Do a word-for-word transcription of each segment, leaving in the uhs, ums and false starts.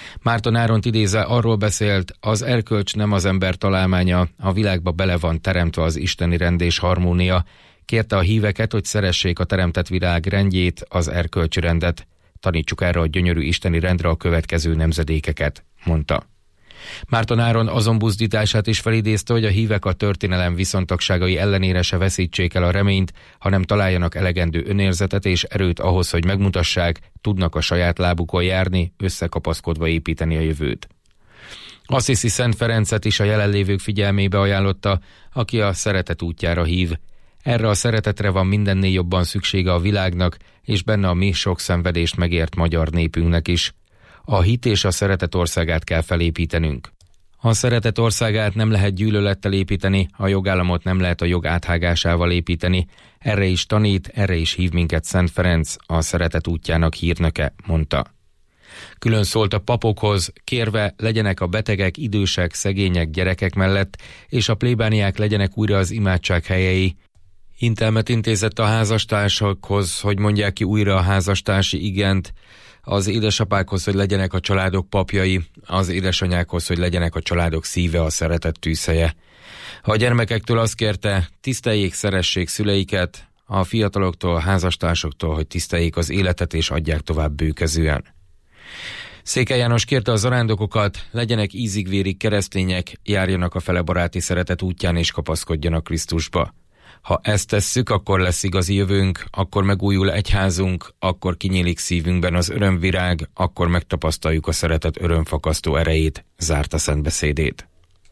Márton Áront idézve arról beszélt, az erkölcs nem az ember találmánya, a világba bele van teremtve az isteni rend és harmónia. Kérte a híveket, hogy szeressék a teremtett világ rendjét, az erkölcsi rendet. Tanítsuk erre a gyönyörű isteni rendre a következő nemzedékeket, mondta. Márton Áron azon buzdítását is felidézte, hogy a hívek a történelem viszontagságai ellenére se veszítsék el a reményt, hanem találjanak elegendő önérzetet és erőt ahhoz, hogy megmutassák, tudnak a saját lábukon járni, összekapaszkodva építeni a jövőt. Assisi Szent Ferencet is a jelenlévők figyelmébe ajánlotta, aki a szeretet útjára hív. Erre a szeretetre van mindennél jobban szüksége a világnak, és benne a mi sok szenvedést megért magyar népünknek is. A hit és a szeretet országát kell felépítenünk. A szeretet országát nem lehet gyűlölettel építeni, a jogállamot nem lehet a jog áthágásával építeni. Erre is tanít, erre is hív minket Szent Ferenc, a szeretet útjának hírnöke, mondta. Külön szólt a papokhoz, kérve legyenek a betegek, idősek, szegények, gyerekek mellett, és a plébániák legyenek újra az imádság helyei. Intelmet intézett a házastársakhoz, hogy mondják ki újra a házastársi igent, az édesapákhoz, hogy legyenek a családok papjai, az édesanyákhoz, hogy legyenek a családok szíve, a szeretet tűzhelye. A gyermekektől azt kérte, tiszteljék, szeressék szüleiket, a fiataloktól, a házastársoktól, hogy tiszteljék az életet és adják tovább bőkezűen. Székely János kérte a zarándokokat, legyenek ízig-vérig keresztények, járjanak a fele baráti szeretet útján és kapaszkodjanak Krisztusba. Ha ezt tesszük, akkor lesz igazi jövőnk, akkor megújul egyházunk, akkor kinyílik szívünkben az örömvirág, akkor megtapasztaljuk a szeretet örömfakasztó erejét, zárta szentbeszédét.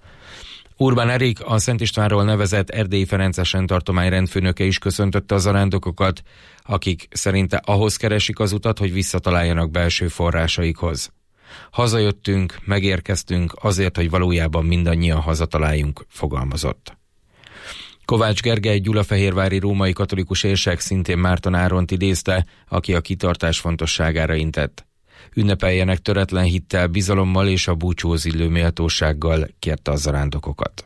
Urbán Erik, a Szent Istvánról nevezett Erdélyi Ferences rendtartomány rendfőnöke is köszöntötte a zarándokokat, akik szerinte ahhoz keresik az utat, hogy visszataláljanak belső forrásaikhoz. Hazajöttünk, megérkeztünk azért, hogy valójában mindannyian hazataláljunk, fogalmazott. Kovács Gergely gyulafehérvári római katolikus érsek szintén Márton Áront idézte, aki a kitartás fontosságára intett. Ünnepeljenek töretlen hittel, bizalommal és a búcsúhoz illő méltósággal, kérte a zarándokokat.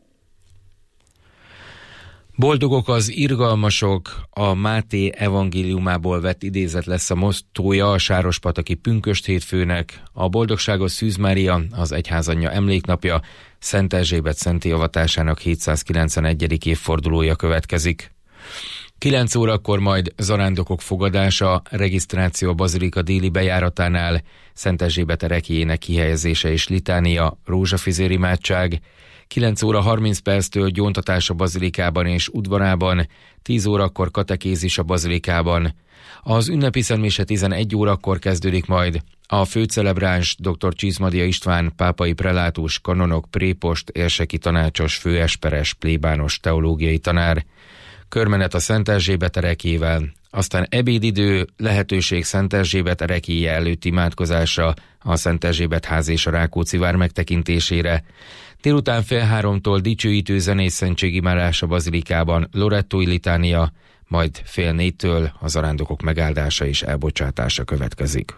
Boldogok az irgalmasok, a Máté evangéliumából vett idézet lesz a mottója a sárospataki pünkösd hétfőnek. A boldogságos Szűz Mária, az egyházanyja emléknapja, Szent Erzsébet szentté avatásának hétszázkilencvenegyedik évfordulója következik. kilenc órakor majd zarándokok fogadása, regisztráció a bazilika déli bejáratánál, Szent Erzsébet ereklyének kihelyezése és litánia, rózsafizér imádság, kilenc óra harminc perctől gyóntatás a bazilikában és udvarában, tíz órakor katekézis a bazilikában. Az ünnepi szentmise tizenegy órakor kezdődik majd. A főcelebráns dr. Csizmadia István, pápai prelátus, kanonok, prépost, érseki tanácsos, főesperes, plébános, teológiai tanár. Körmenet a Szent Erzsébet ereklyével, aztán ebédidő, lehetőség Szent Erzsébet ereklyéje előtt imádkozásra, a Szent Erzsébet ház és a Rákóczi vár megtekintésére. Délután fél háromtól dicsőítő zenés szentségimádás a bazilikában, lorettói litánia, majd fél négytől a zarándokok megáldása és elbocsátása következik.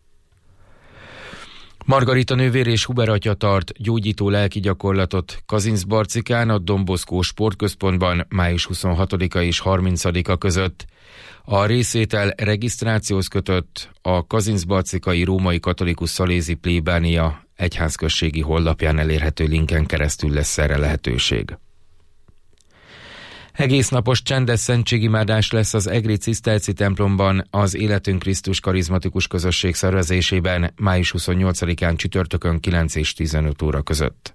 Margarita nővér és Huber atya tart gyógyító lelki gyakorlatot Kazincbarcikán, a Don Bosco sportközpontban május huszonhatodika és harmincadika között. A részvétel regisztrációhoz kötött, a kazincbarcikai római katolikus szalézi plébánia egyházközségi honlapján elérhető linken keresztül lesz erre lehetőség. Egész napos csendes szentségimádás lesz az egri ciszterci templomban az Életünk Krisztus karizmatikus közösség szervezésében május huszonnyolcadikán csütörtökön kilenc és tizenöt óra között.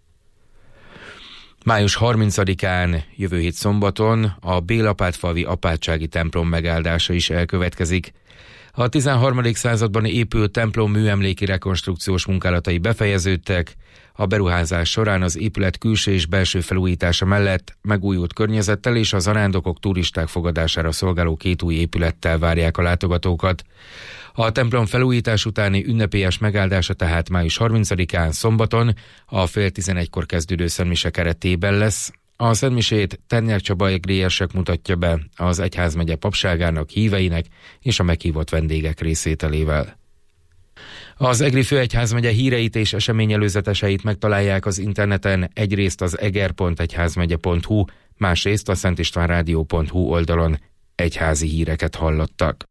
május harmincadikán, jövő hét szombaton a Bélapátfalvi apátsági templom megáldása is elkövetkezik. A tizenharmadik században épült templom műemléki rekonstrukciós munkálatai befejeződtek, a beruházás során az épület külső és belső felújítása mellett megújult környezettel és a zarándokok turisták fogadására szolgáló két új épülettel várják a látogatókat. A templom felújítás utáni ünnepélyes megáldása tehát május harmincadikán szombaton a fél tizenegykor kezdődő szentmise keretében lesz. A szentmisét Tennyák Csaba egri érsek mutatja be az egyházmegye papságának, híveinek és a meghívott vendégek részvételével. Az egri főegyházmegye híreit és eseményelőzeteseit megtalálják az interneten, egyrészt az eger pont egyházmegye pont hu, másrészt a szentistvánrádió pont hu oldalon. Egyházi híreket hallottak.